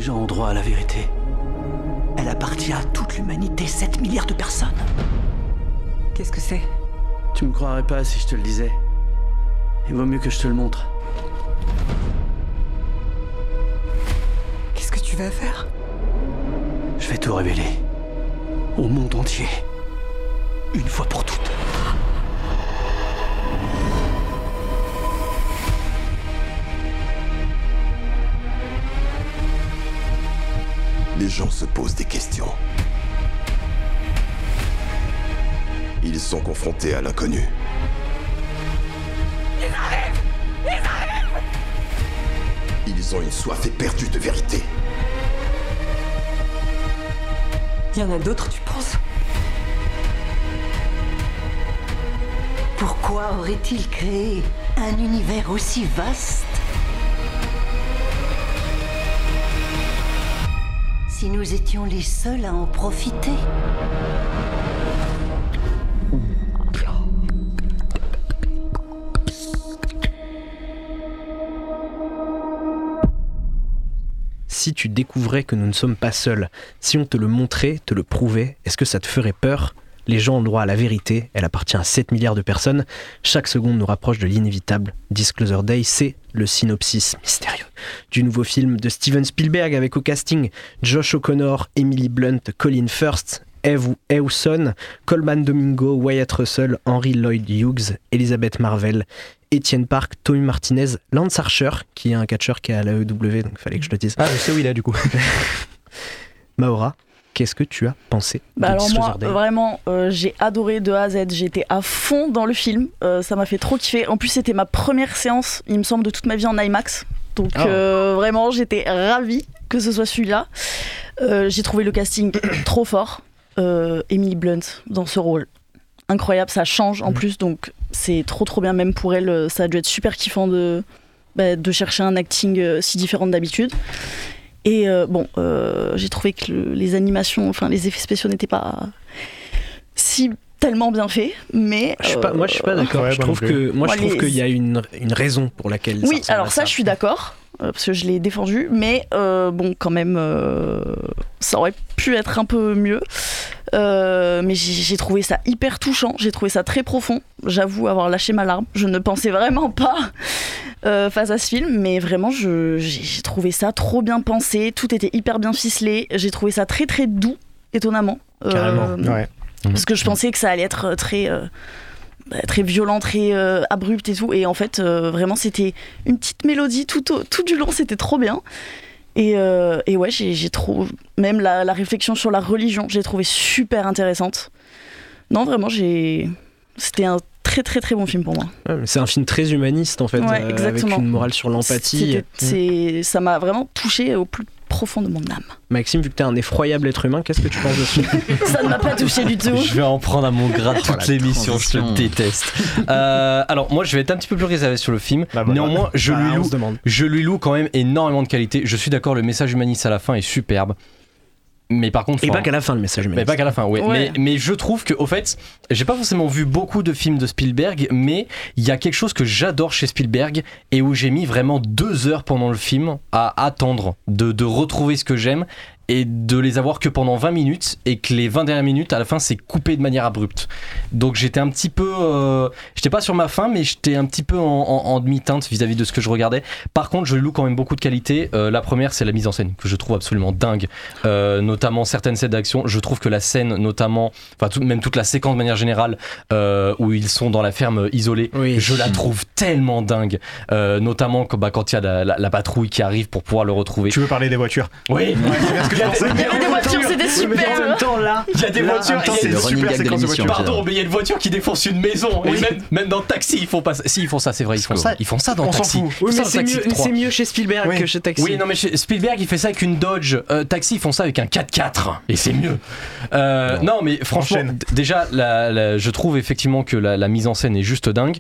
gens ont droit à la vérité. Elle appartient à toute l'humanité, 7 milliards de personnes. Qu'est-ce que c'est ? Tu me croirais pas si je te le disais. Il vaut mieux que je te le montre. Qu'est-ce que tu vas faire ? Je vais tout révéler. Au monde entier. Une fois pour toutes. Les gens se posent des questions. Ils sont confrontés à l'inconnu. Ils ont une soif éperdue de vérité. Il y en a d'autres, tu penses ? Pourquoi aurait-il créé un univers aussi vaste ? Si nous étions les seuls à en profiter. Si tu découvrais que nous ne sommes pas seuls, si on te le montrait, te le prouvait, est-ce que ça te ferait peur ? Les gens ont le droit à la vérité, elle appartient à 7 milliards de personnes. Chaque seconde nous rapproche de l'inévitable. Disclosure Day, c'est le synopsis mystérieux du nouveau film de Steven Spielberg avec au casting Josh O'Connor, Emily Blunt, Colin Firth, Eve Hewson, Colman Domingo, Wyatt Russell, Henry Lloyd Hughes, Elizabeth Marvel, Etienne Park, Tommy Martinez, Lance Archer, qui est un catcheur qui est à l'AEW, donc il fallait que je le dise. Ah, je sais où il est du coup. Maora, qu'est-ce que tu as pensé de alors Disclosure moi, Day ? vraiment, j'ai adoré de A à Z. J'étais à fond dans le film. Ça m'a fait trop kiffer. En plus, c'était ma première séance, il me semble, de toute ma vie en IMAX. Donc vraiment, j'étais ravie que ce soit celui-là. J'ai trouvé le casting trop fort. Emily Blunt dans ce rôle. Incroyable, ça change en plus, donc c'est trop bien, même pour elle, ça a dû être super kiffant de chercher un acting si différent d'habitude. Et j'ai trouvé que les animations, enfin les effets spéciaux n'étaient pas si tellement bien faits, mais... Moi je suis pas d'accord, ouais, je trouve qu'il y a une raison pour laquelle oui, alors ça je suis d'accord, parce que je l'ai défendu, mais quand même, ça aurait pu être un peu mieux. Mais j'ai trouvé ça hyper touchant, j'ai trouvé ça très profond. J'avoue avoir lâché ma larme. Je ne pensais vraiment pas face à ce film, mais vraiment j'ai trouvé ça trop bien pensé. Tout était hyper bien ficelé. J'ai trouvé ça très très doux, étonnamment. Carrément, ouais. Parce que je pensais que ça allait être très violent, très abrupt et tout. Et en fait, vraiment, c'était une petite mélodie tout du long. C'était trop bien. Et ouais, j'ai trop... Même la réflexion sur la religion, j'ai trouvé super intéressante. Non, vraiment, c'était un très très très bon film pour moi. Ouais, mais c'est un film très humaniste en fait, ouais, avec une morale sur l'empathie. Ça m'a vraiment touché au plus profond de mon âme. Maxime, vu que t'es un effroyable être humain, qu'est-ce que tu penses de ce film ? Ça ne m'a pas touché du tout. Je vais en prendre à mon grade toute l'émission, je te déteste. Alors moi je vais être un petit peu plus réservé sur le film. Néanmoins je lui loue quand même énormément de qualité. Je suis d'accord, le message humaniste à la fin est superbe. Mais par contre, pas qu'à la fin, le message humaniste. Mais pas qu'à la fin, ouais. Ouais. Mais je trouve que, au fait, j'ai pas forcément vu beaucoup de films de Spielberg, mais il y a quelque chose que j'adore chez Spielberg et où j'ai mis vraiment 2 heures pendant le film à attendre de retrouver ce que j'aime et de les avoir que pendant 20 minutes et que les 20 dernières minutes à la fin c'est coupé de manière abrupte. Donc j'étais un petit peu j'étais pas sur ma faim, mais j'étais un petit peu en demi-teinte vis-à-vis de ce que je regardais. Par contre je loue quand même beaucoup de qualité. La première c'est la mise en scène que je trouve absolument dingue, notamment certaines scènes d'action. Je trouve que la scène notamment, même toute la séquence de manière générale où ils sont dans la ferme isolée, oui. Je la trouve tellement dingue, notamment quand il y a la patrouille qui arrive pour pouvoir le retrouver. Tu veux parler des voitures? Oui. Il y avait des voitures, c'était super. En même temps, là, il y a des voitures. C'est le running gag de l'émission. Pardon, mais il y a une voiture qui défonce une maison. Oui. Et même dans Taxi, ils font pas ça. Si, ils font ça, c'est vrai. Ils font ça dans Taxi. Oui, mais c'est mieux chez Spielberg que chez Taxi. Oui, non, mais chez Spielberg, il fait ça avec une Dodge. Taxi, ils font ça avec un 4x4. Et c'est mieux. Non, mais franchement, déjà, je trouve effectivement que la mise en scène est juste dingue.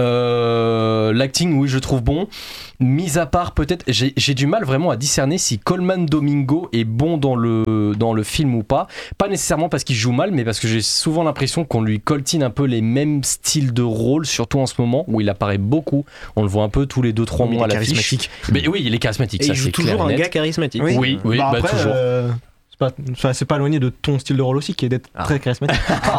L'acting, oui, je trouve bon. Mis à part, peut-être, j'ai du mal vraiment à discerner si Colman Domingo est bon dans le le film ou pas. Pas nécessairement parce qu'il joue mal, mais parce que j'ai souvent l'impression qu'on lui coltine un peu les mêmes styles de rôle, surtout en ce moment où il apparaît beaucoup. On le voit un peu tous les 2-3 mois à l'affiche. Charismatique. Mais oui, il est charismatique. Et ça, il joue c'est toujours clair et un net. gars charismatique. Oui, Bah après, toujours. c'est pas éloigné de ton style de rôle aussi qui est d'être très charismatique.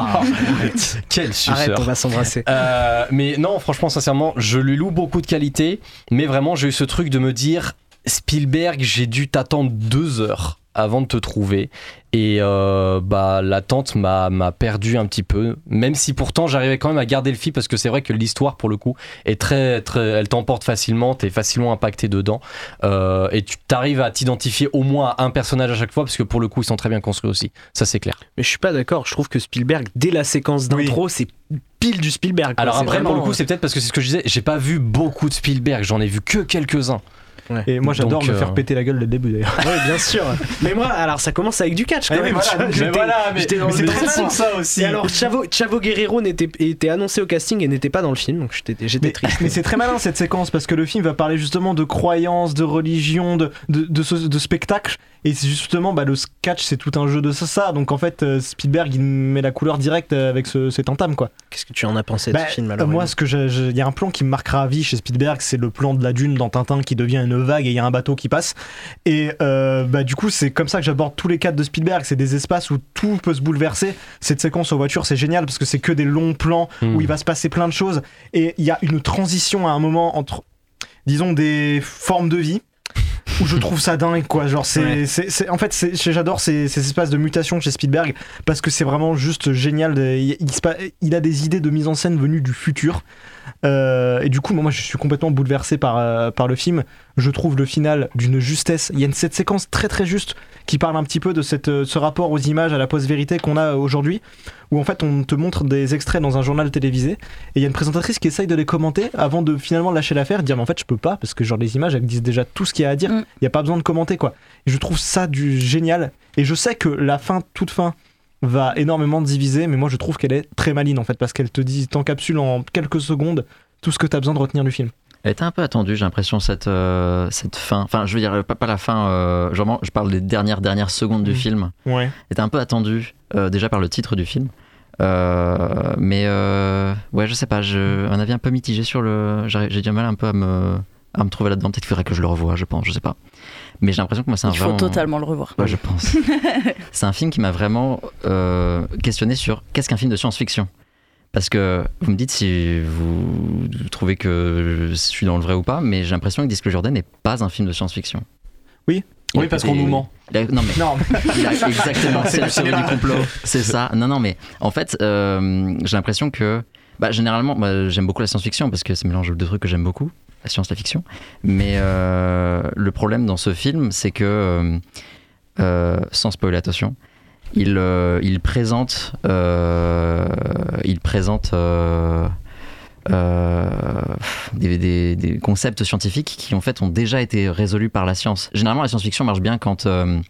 Quel suceur. Arrête, on va s'embrasser. Mais non, franchement, sincèrement, je lui loue beaucoup de qualité, mais vraiment, j'ai eu ce truc de me dire, Spielberg, j'ai dû t'attendre 2 heures avant de te trouver, et l'attente m'a perdu un petit peu, même si pourtant j'arrivais quand même à garder le fil, parce que c'est vrai que l'histoire, pour le coup, est très, elle t'emporte facilement, t'es facilement impacté dedans, et tu t'arrives à t'identifier au moins à un personnage à chaque fois, parce que pour le coup, ils sont très bien construits aussi, ça c'est clair. Mais je suis pas d'accord, je trouve que Spielberg, dès la séquence d'intro, c'est pile du Spielberg. Alors C'est après, vraiment... pour le coup, c'est peut-être parce que c'est ce que je disais, j'ai pas vu beaucoup de Spielberg, j'en ai vu que quelques-uns. Ouais. Et moi j'adore Donc, me faire péter la gueule dès le début d'ailleurs. Ouais, bien sûr. Mais moi, alors ça commence avec du catch quand même. tu vois, j'étais dans le c'est délire. très pour ça aussi. Et alors, Chavo Guerrero était annoncé au casting et n'était pas dans le film, donc j'étais triste. Mais c'est très malin cette séquence parce que le film va parler justement de croyances, de religion, de spectacle. Et c'est justement le sketch, c'est tout un jeu de ça. Donc en fait, Spielberg il met la couleur directe avec cet entame quoi. Qu'est-ce que tu en as pensé de ce film alors? Moi, il y a un plan qui me marquera à vie chez Spielberg, c'est le plan de la dune dans Tintin qui devient une vague et il y a un bateau qui passe. Et du coup, c'est comme ça que j'aborde tous les cadres de Spielberg. C'est des espaces où tout peut se bouleverser. Cette séquence aux voitures, c'est génial parce que c'est que des longs plans où il va se passer plein de choses. Et il y a une transition à un moment entre, disons, des formes de vie. Où je trouve ça dingue quoi, genre j'adore ces espaces de mutation chez Spielberg parce que c'est vraiment juste génial, il a des idées de mise en scène venues du futur et du coup moi je suis complètement bouleversé par le film. Je trouve le final d'une justesse, il y a cette séquence très très juste qui parle un petit peu de ce rapport aux images, à la post-vérité qu'on a aujourd'hui, où en fait on te montre des extraits dans un journal télévisé et il y a une présentatrice qui essaye de les commenter avant de finalement lâcher l'affaire et dire mais en fait je peux pas parce que genre les images elles disent déjà tout ce qu'il y a à dire, il n'y a pas besoin de commenter quoi. Et je trouve ça du génial et je sais que la fin, toute fin va énormément diviser, mais moi je trouve qu'elle est très maligne en fait parce qu'elle t'encapsule en quelques secondes tout ce que t'as besoin de retenir du film. Elle était un peu attendue, j'ai l'impression, cette fin. Enfin, je veux dire, pas la fin, genre, je parle des dernières secondes du film. Ouais. Elle était un peu attendue, déjà par le titre du film. Mais je sais pas, un avis un peu mitigé sur le. J'ai du mal un peu à me trouver là-dedans. Peut-être qu'il faudrait que je le revoie, je pense, je sais pas. Mais j'ai l'impression que moi, c'est un Il faut totalement le revoir. Ouais, je pense. C'est un film qui m'a vraiment questionné sur qu'est-ce qu'un film de science-fiction. Parce que vous me dites si vous trouvez que je suis dans le vrai ou pas, mais j'ai l'impression que Disclosure Day n'est pas un film de science-fiction. Oui. Oui, parce qu'on nous ment. Non, exactement, c'est la théorie du complot. C'est ça. Non, mais en fait, j'ai l'impression que, généralement, j'aime beaucoup la science-fiction parce que c'est un mélange de deux trucs que j'aime beaucoup, la science, la fiction. Mais le problème dans ce film, c'est que, sans spoiler, attention, il présente des concepts scientifiques qui en fait ont déjà été résolus par la science. Généralement la science-fiction marche bien quand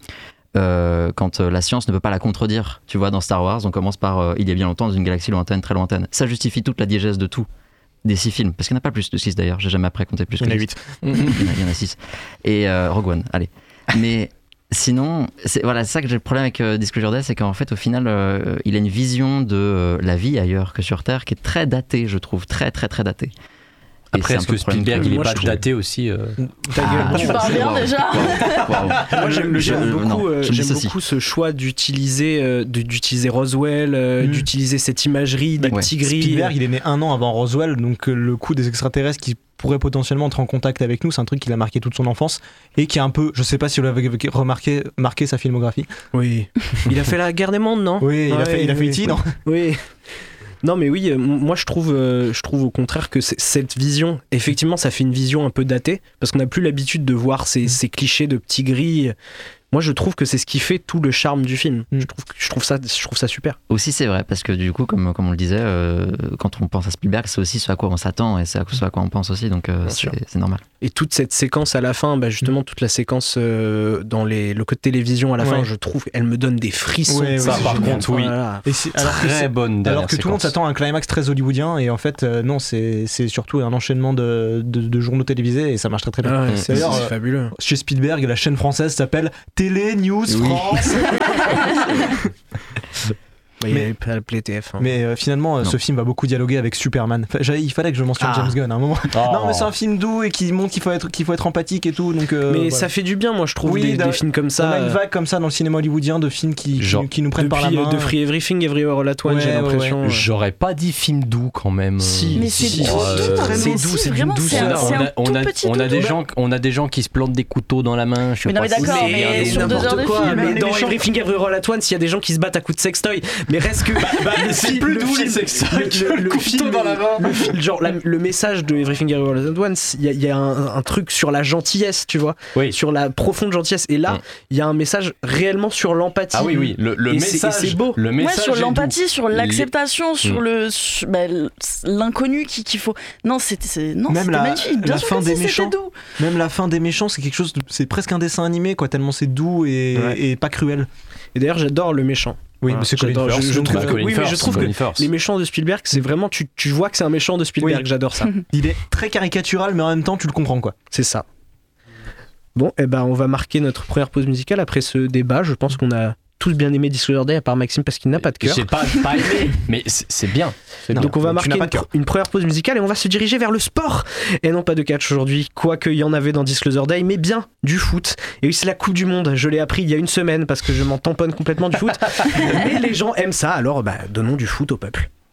la science ne peut pas la contredire. Tu vois, dans Star Wars on commence par il y a bien longtemps dans une galaxie lointaine, très lointaine. Ça justifie toute la diégèse de tout des 6 films, parce qu'il n'y en a pas plus de 6 d'ailleurs, j'ai jamais après compté plus que 8. Il y en a 6. Et Rogue One, allez. Mais sinon, c'est ça que j'ai le problème avec Disclosure Day, c'est qu'en fait, au final, il a une vision de la vie ailleurs que sur Terre qui est très datée, je trouve, très très très datée. Après, est-ce que Spielberg, il est pas daté aussi Tu parles bien déjà. Moi, j'aime beaucoup ce choix d'utiliser Roswell, d'utiliser cette imagerie des petits gris. Spielberg, il est né 1 an avant Roswell, donc le coup des extraterrestres qui pourraient potentiellement entrer en contact avec nous, c'est un truc qu'il a marqué toute son enfance et qui a un peu, je sais pas si vous l'avez remarqué, marqué sa filmographie. Oui. Il a fait la guerre des mondes, non? Oui, il a fait E.T., non? Oui. Non mais oui, moi je trouve au contraire que cette vision, effectivement ça fait une vision un peu datée, parce qu'on n'a plus l'habitude de voir ces clichés de petits gris. Moi je trouve que c'est ce qui fait tout le charme du film. Je trouve ça super. Aussi c'est vrai, parce que du coup comme on le disait, quand on pense à Spielberg, c'est aussi ce à quoi on s'attend et c'est ce à quoi on pense aussi, donc c'est normal. Et toute cette séquence à la fin, justement toute la séquence dans le code télévision à la fin, je trouve elle me donne des frissons. Ouais, ça par contre oui. Voilà. Et très bonne dernière alors que tout le monde s'attend à un climax très hollywoodien et en fait non, c'est surtout un enchaînement de journaux télévisés et ça marche très très bien. C'est fabuleux. Chez Spielberg, la chaîne française s'appelle télé, news, France. Il avait pas appelé TF1. Mais finalement, ce film va beaucoup dialoguer avec Superman. Il fallait que je mentionne James Gunn à un moment. Non, mais c'est un film doux et qui montre qu'il faut être empathique et tout. Donc, mais ça fait du bien, moi, je trouve, des films comme ça. On a une vague comme ça dans le cinéma hollywoodien de films qui nous prennent par la main. De Free Everything, Everywhere All At Once, j'ai l'impression. J'aurais pas dit film doux quand même. Si, mais c'est doux, c'est vraiment on a des gens qui se plantent des couteaux dans la main. Mais non, mais d'accord, mais sur 2 heures de film. Mais dans Everything, Everywhere All At Once, il y a des gens qui se battent à coups de sextoy. Mais reste que c'est plus doux les sextoys que le couteau dans la main. Le message de Everything Everywhere All At Once, il y a un truc sur la gentillesse, tu vois, sur la profonde gentillesse. Et là, il y a un message réellement sur l'empathie. Ah oui, le message, c'est beau. Le message sur l'empathie, sur l'acceptation, sur l'inconnu qu'il faut. Non, c'était magnifique. Bien sûr que c'était doux. Même la fin des méchants, c'est quelque chose, c'est presque un dessin animé, quoi, tellement c'est doux et pas cruel. Et d'ailleurs, j'adore le méchant. Oui, mais c'est Colin Firth. Je trouve que les méchants de Spielberg, c'est vraiment, tu vois que c'est un méchant de Spielberg, j'adore ça. Il est très caricatural, mais en même temps, tu le comprends, quoi. C'est ça. Bon, on va marquer notre première pause musicale après ce débat. Je pense qu'on a tous bien aimé Disclosure Day, à part Maxime parce qu'il n'a pas de cœur. J'ai pas aimé, mais c'est bien. Donc on va marquer une première pause musicale et on va se diriger vers le sport. Et non pas de catch aujourd'hui, quoique il y en avait dans Disclosure Day, mais bien du foot. Et oui, c'est la Coupe du Monde, je l'ai appris il y a une semaine parce que je m'en tamponne complètement du foot. Mais les gens aiment ça, alors donnons du foot au peuple.